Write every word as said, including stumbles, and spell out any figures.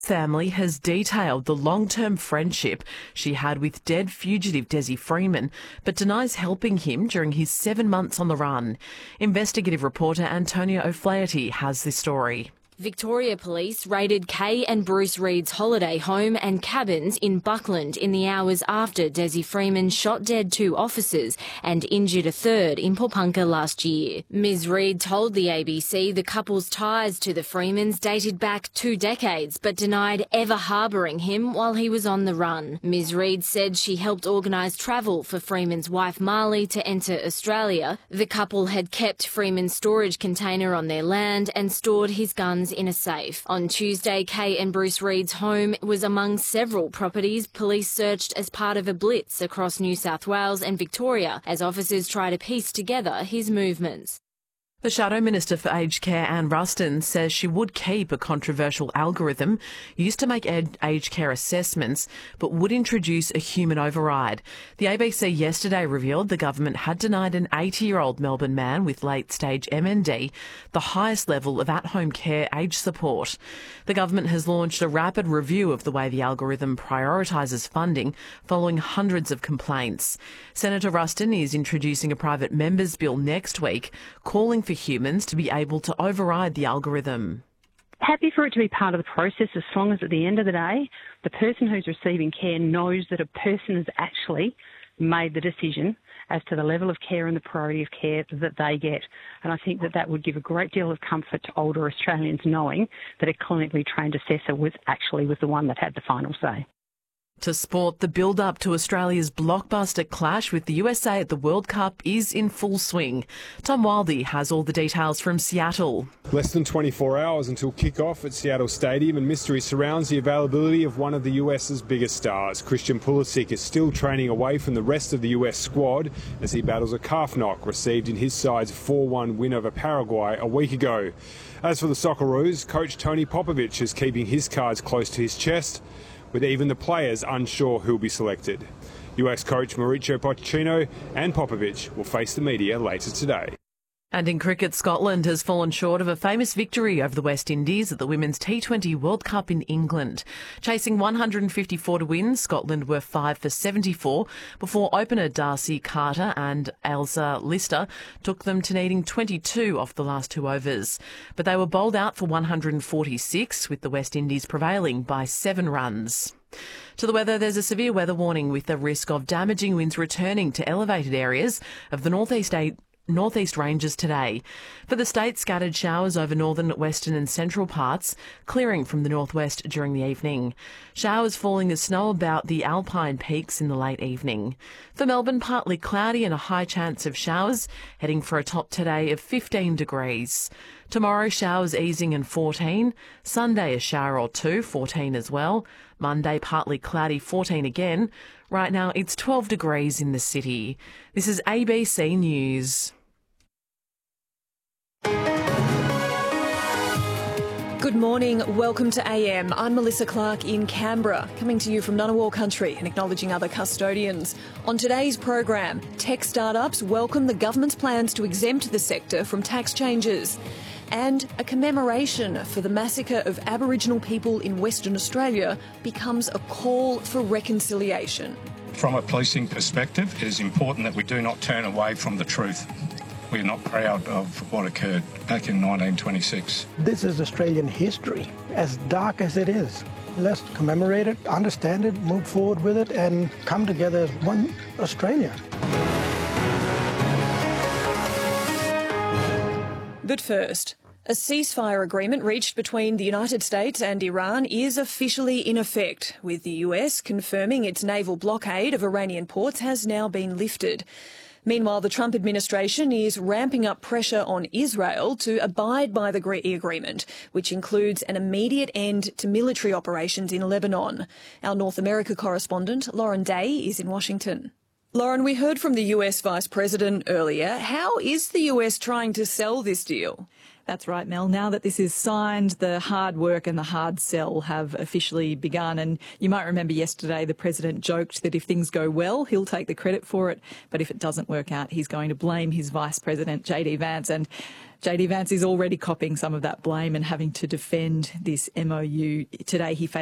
Family has detailed the long-term friendship she had with dead fugitive Desi Freeman, but denies helping him during his seven months on the run. Investigative reporter Antonia O'Flaherty has this story. Victoria Police raided Kay and Bruce Reid's holiday home and cabins in Buckland in the hours after Desi Freeman shot dead two officers and injured a third in Popunka last year. Miz Reid told the A B C the couple's ties to the Freemans dated back two decades, but denied ever harbouring him while he was on the run. Miz Reid said she helped organise travel for Freeman's wife Marley to enter Australia. The couple had kept Freeman's storage container on their land and stored his guns in a safe. On Tuesday, Kay and Bruce Reid's home was among several properties police searched as part of a blitz across New South Wales and Victoria as officers try to piece together his movements. The Shadow Minister for Aged Care, Anne Ruston, says she would keep a controversial algorithm used to make ed- aged care assessments, but would introduce a human override. The A B C yesterday revealed the government had denied an eighty-year-old Melbourne man with late-stage M N D the highest level of at-home care aged support. The government has launched a rapid review of the way the algorithm prioritises funding following hundreds of complaints. Senator Ruston is introducing a private members' bill next week calling for humans to be able to override the algorithm. Happy for it to be part of the process as long as at the end of the day, the person who's receiving care knows that a person has actually made the decision as to the level of care and the priority of care that they get. And I think that that would give a great deal of comfort to older Australians knowing that a clinically trained assessor was actually was the one that had the final say. To sport, the build-up to Australia's blockbuster clash with the U S A at the World Cup is in full swing. Tom Wildey has all the details from Seattle. Less than twenty-four hours until kick-off at Seattle Stadium, and mystery surrounds the availability of one of the US's biggest stars. Christian Pulisic is still training away from the rest of the U S squad as he battles a calf knock received in his side's four one win over Paraguay a week ago. As for the Socceroos, coach Tony Popovic is keeping his cards close to his chest, with even the players unsure who'll be selected. U S coach Mauricio Pochettino and Popovic will face the media later today. And in cricket, Scotland has fallen short of a famous victory over the West Indies at the Women's T twenty World Cup in England. Chasing one hundred fifty-four to win, Scotland were five for seventy-four before opener Darcy Carter and Elsa Lister took them to needing twenty-two off the last two overs. But they were bowled out for one hundred forty-six, with the West Indies prevailing by seven runs. To the weather, there's a severe weather warning with the risk of damaging winds returning to elevated areas of the northeast eight. Northeast ranges today. For the state, scattered showers over northern, western and central parts, clearing from the northwest during the evening. Showers falling as snow about the alpine peaks in the late evening. For Melbourne, partly cloudy and a high chance of showers, heading for a top today of fifteen degrees. Tomorrow, showers easing and fourteen. Sunday, a shower or two, fourteen as well. Monday, partly cloudy, fourteen again. Right now, it's twelve degrees in the city. This is A B C News. Good morning, welcome to A M. I'm Melissa Clark in Canberra, coming to you from Ngunnawal country and acknowledging other custodians. On today's program, tech startups welcome the government's plans to exempt the sector from tax changes. And a commemoration for the massacre of Aboriginal people in Western Australia becomes a call for reconciliation. From a policing perspective, it is important that we do not turn away from the truth. We're not proud of what occurred back in nineteen twenty-six. This is Australian history, as dark as it is. Let's commemorate it, understand it, move forward with it, and come together as one Australia. But first, a ceasefire agreement reached between the United States and Iran is officially in effect, with the U S confirming its naval blockade of Iranian ports has now been lifted. Meanwhile, the Trump administration is ramping up pressure on Israel to abide by the agreement, which includes an immediate end to military operations in Lebanon. Our North America correspondent, Lauren Day, is in Washington. Lauren, we heard from the U S Vice President earlier. How is the U S trying to sell this deal? That's right, Mel. Now that this is signed, the hard work and the hard sell have officially begun. And you might remember yesterday the President joked that if things go well, he'll take the credit for it. But if it doesn't work out, he's going to blame his Vice President, J D Vance. And J D Vance is already copping some of that blame and having to defend this M O U. Today he faced